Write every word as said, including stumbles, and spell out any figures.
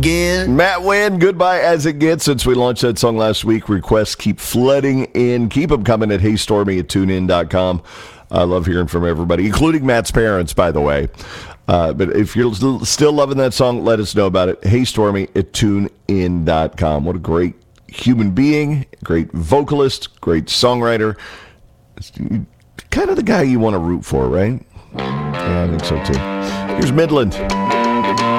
get. Matt Wynn, Goodbye As It Gets. Since we launched that song last week, requests keep flooding in. Keep them coming at hey stormy at tune in dot com. I love hearing from everybody, including Matt's parents, by the way. Uh, but if you're still loving that song, let us know about it. hey stormy at tune in dot com. What a great human being, great vocalist, great songwriter. Kind of the guy you want to root for, right? Yeah, I think so too. Here's Midland.